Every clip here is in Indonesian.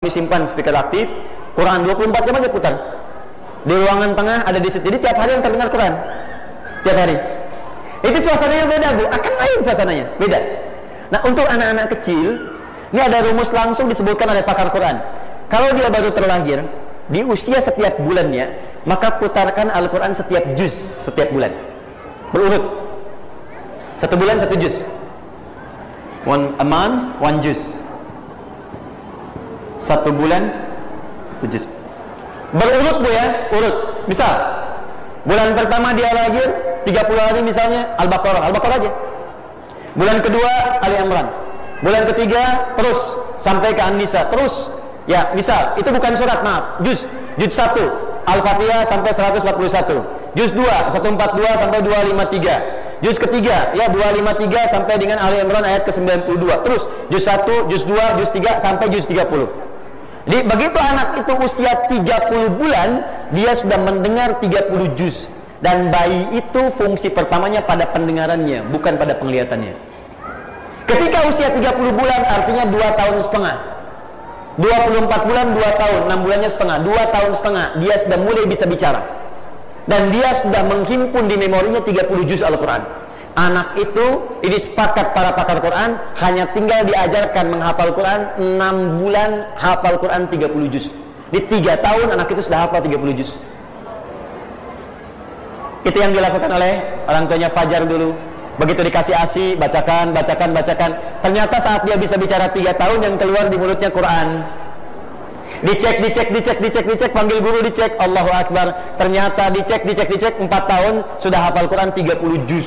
disimpan speaker aktif, Quran 24 jam aja putar. Di ruangan tengah ada di situ. Jadi tiap hari yang terdengar Quran. Tiap hari. Itu suasananya beda, Bu. Akan lain suasananya, beda. Nah, untuk anak-anak kecil, ini ada rumus langsung disebutkan oleh pakar Quran. Kalau dia baru terlahir, di usia setiap bulannya, maka putarkan Al-Quran setiap juz setiap bulan. Berurut. 1 bulan 1 juz. A month, 1 juz. 1 bulan 1 juz. Berurut, Bu ya, urut. Misal, bulan pertama dia lahir 30 hari misalnya Al-Baqarah aja. Bulan kedua Ali Imran. Bulan ketiga terus sampai ke An-Nisa terus. Ya, misal itu bukan surat, maaf, juz 1 Al-Fatihah sampai 141. Juz 2 142 sampai 253. Juz ketiga ya 253 sampai dengan Ali Imran ayat ke-92. Terus juz 1, juz 2, juz 3 sampai juz 30. Jadi begitu anak itu usia 30 bulan, dia sudah mendengar 30 juz. Dan bayi itu fungsi pertamanya pada pendengarannya, bukan pada penglihatannya. Ketika usia 30 bulan artinya 2 tahun setengah. 24 bulan 2 tahun, 6 bulannya setengah, 2 tahun setengah dia sudah mulai bisa bicara. Dan dia sudah menghimpun di memorinya 30 juz Al-Quran. Anak itu, ini sepakat para pakar Quran, hanya tinggal diajarkan menghafal Quran 6 bulan hafal Quran 30 juz. Di 3 tahun anak itu sudah hafal 30 juz. Itu yang dilakukan oleh orang tuanya Fajar dulu. Begitu dikasih ASI, bacakan. Ternyata saat dia bisa bicara 3 tahun, yang keluar di mulutnya Quran. Dicek, panggil guru dicek, Allahu Akbar. Ternyata dicek 4 tahun sudah hafal Quran 30 juz.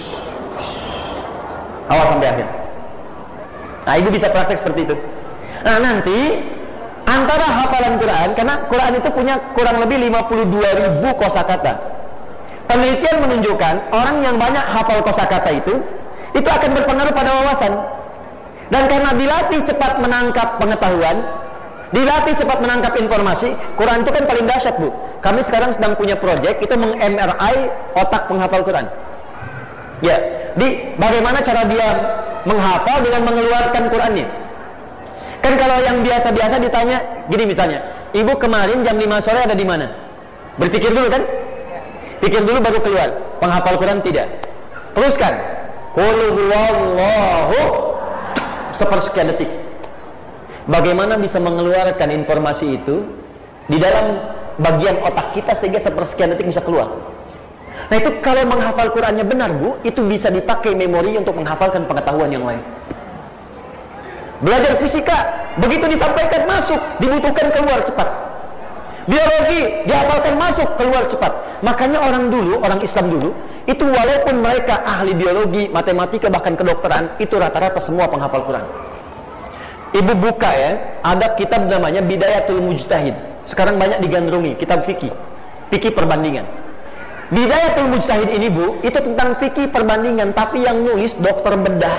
Awal sampai akhir. Nah, ibu bisa praktek seperti itu. Nah, nanti antara hafalan Quran, karena Quran itu punya kurang lebih 52.000 kosakata. Penelitian menunjukkan orang yang banyak hafal kosakata itu akan berpengaruh pada wawasan. Dan karena dilatih cepat menangkap pengetahuan, dilatih cepat menangkap informasi, Quran itu kan paling dahsyat, Bu. Kami sekarang sedang punya proyek itu meng-MRI otak penghafal Quran. Ya, bagaimana cara dia menghafal dengan mengeluarkan Qurannya. Kan kalau yang biasa-biasa ditanya gini misalnya, ibu kemarin jam 5 sore ada di mana? Berpikir dulu kan? Pikir dulu baru keluar. Penghafal Quran tidak. Teruskan. Qul huwallahu sepersekian detik. Bagaimana bisa mengeluarkan informasi itu di dalam bagian otak kita sehingga sepersekian detik bisa keluar. Nah, itu kalau menghafal Qurannya benar, Bu, itu bisa dipakai memori untuk menghafalkan pengetahuan yang lain. Belajar fisika, begitu disampaikan masuk, dibutuhkan keluar cepat. Biologi, dihafalkan masuk, keluar cepat. Makanya orang Islam dulu, itu walaupun mereka ahli biologi, matematika, bahkan kedokteran, itu rata-rata semua penghafal Quran. Ibu buka ya, ada kitab namanya Bidayatul Mujtahid. Sekarang banyak digandrungi, kitab fikih perbandingan. Bidayatul Mujtahid ini, Bu, itu tentang fikih perbandingan, tapi yang nulis dokter bedah.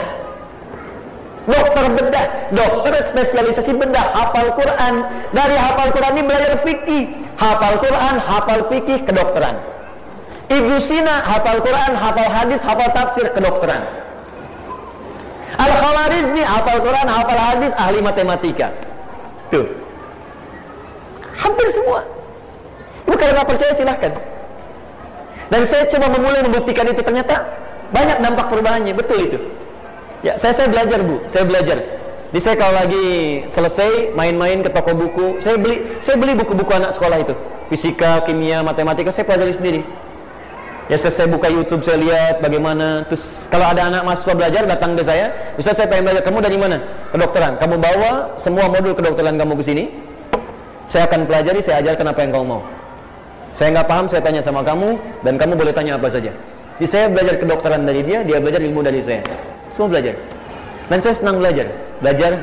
Dokter spesialisasi bedah, hafal Quran. Dari hafal Quran ini belajar fikih, hafal Quran, hafal fikih, kedokteran. Ibnu Sina hafal Quran, hafal hadis, hafal tafsir, kedokteran. Al-Khawarizmi hafal Quran, hafal hadis, ahli matematika. Tuh, hampir semua. Ibu kalau nggak percaya silahkan. Dan saya coba memulai membuktikan itu, ternyata banyak dampak perubahannya, betul itu. Ya, saya belajar, Bu, saya belajar. Jadi saya kalau lagi selesai main-main ke toko buku, saya beli buku-buku anak sekolah itu, fisika, kimia, matematika, saya pelajari sendiri. Ya, saya buka YouTube, saya lihat bagaimana. Terus kalau ada anak mahasiswa belajar datang ke saya, bisa saya pengen belajar, kamu dari mana? Kedokteran. Kamu bawa semua modul kedokteran kamu ke sini. Saya akan pelajari, saya ajarkan apa yang kamu mau. Saya nggak paham, saya tanya sama kamu, dan kamu boleh tanya apa saja. Jadi saya belajar kedokteran dari dia belajar ilmu dari saya. Semua belajar. Dan saya senang belajar. Belajar.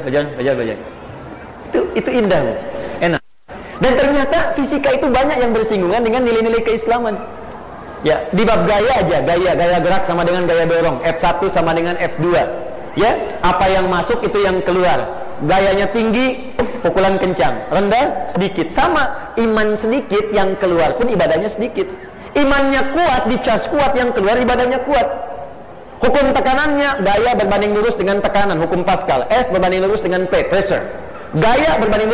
Itu indah, Bu. Enak. Dan ternyata fisika itu banyak yang bersinggungan dengan nilai-nilai keislaman. Ya, di bab gaya aja, gaya gerak sama dengan gaya dorong, F1 sama dengan F2. Ya, apa yang masuk itu yang keluar. Gayanya tinggi, pukulan kencang. Rendah, sedikit. Sama, iman sedikit, yang keluar pun ibadahnya sedikit. Imannya kuat, dicas kuat, yang keluar ibadahnya kuat. Hukum tekanannya, gaya berbanding lurus dengan tekanan, hukum Pascal. F berbanding lurus dengan P, pressure. Gaya berbanding lurus